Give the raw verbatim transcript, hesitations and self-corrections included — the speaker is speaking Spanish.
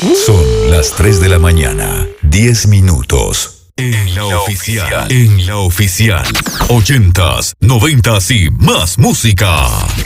Son las tres de la mañana, diez minutos. En la oficial, en la oficial. Ochentas, noventas y más música.